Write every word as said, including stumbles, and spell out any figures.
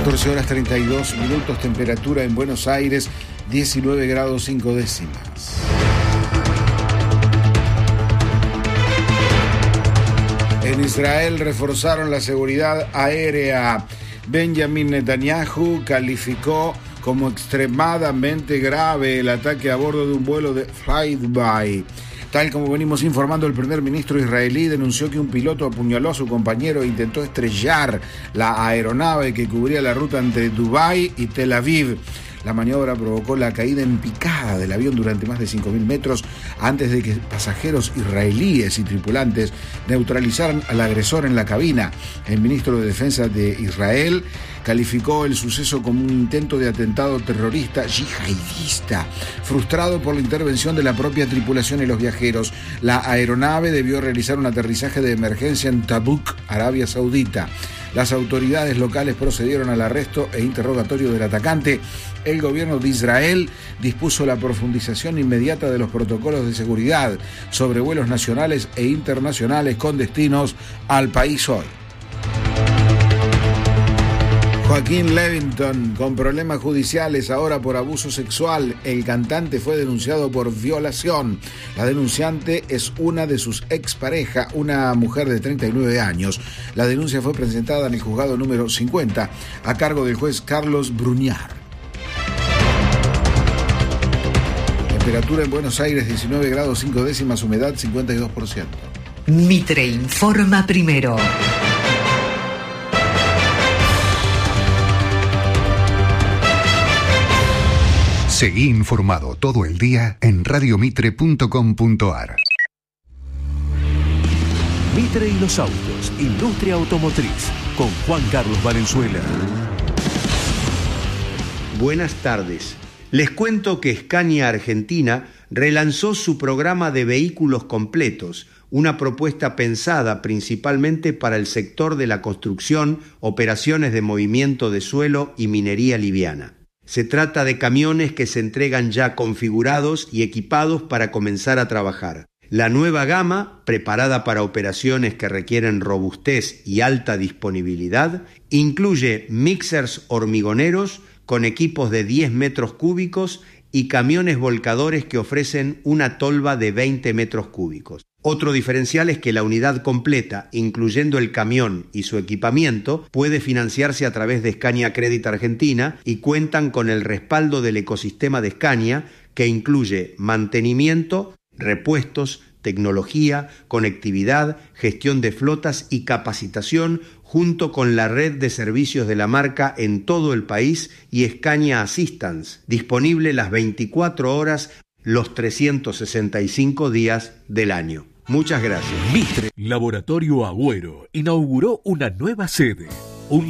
catorce horas treinta y dos minutos, temperatura en Buenos Aires, diecinueve grados cinco décimas. En Israel reforzaron la seguridad aérea. Benjamin Netanyahu calificó como extremadamente grave el ataque a bordo de un vuelo de Flydubai. Tal como venimos informando, el primer ministro israelí denunció que un piloto apuñaló a su compañero e intentó estrellar la aeronave que cubría la ruta entre Dubái y Tel Aviv. La maniobra provocó la caída en picada del avión durante más de cinco mil metros antes de que pasajeros israelíes y tripulantes neutralizaran al agresor en la cabina. El ministro de Defensa de Israel calificó el suceso como un intento de atentado terrorista yihadista, frustrado por la intervención de la propia tripulación y los viajeros. La aeronave debió realizar un aterrizaje de emergencia en Tabuk, Arabia Saudita. Las autoridades locales procedieron al arresto e interrogatorio del atacante. El gobierno de Israel dispuso la profundización inmediata de los protocolos de seguridad sobre vuelos nacionales e internacionales con destinos al país hoy. Joaquín Levington, con problemas judiciales ahora por abuso sexual. El cantante fue denunciado por violación. La denunciante es una de sus exparejas, una mujer de treinta y nueve años. La denuncia fue presentada en el juzgado número cincuenta a cargo del juez Carlos Bruñar. Temperatura en Buenos Aires diecinueve grados cinco décimas, humedad cincuenta y dos por ciento. Mitre informa primero. Seguí informado todo el día en radio mitre punto com punto a r. Mitre y los autos, industria automotriz, con Juan Carlos Valenzuela. Buenas tardes. Les cuento que Scania Argentina relanzó su programa de vehículos completos, una propuesta pensada principalmente para el sector de la construcción, operaciones de movimiento de suelo y minería liviana. Se trata de camiones que se entregan ya configurados y equipados para comenzar a trabajar. La nueva gama, preparada para operaciones que requieren robustez y alta disponibilidad, incluye mixers hormigoneros con equipos de diez metros cúbicos y camiones volcadores que ofrecen una tolva de veinte metros cúbicos. Otro diferencial es que la unidad completa, incluyendo el camión y su equipamiento, puede financiarse a través de Scania Credit Argentina y cuentan con el respaldo del ecosistema de Scania, que incluye mantenimiento, repuestos, tecnología, conectividad, gestión de flotas y capacitación, junto con la red de servicios de la marca en todo el país y Scania Assistance, disponible las veinticuatro horas, los trescientos sesenta y cinco días del año. Muchas gracias. Mitre Laboratorio Agüero inauguró una nueva sede.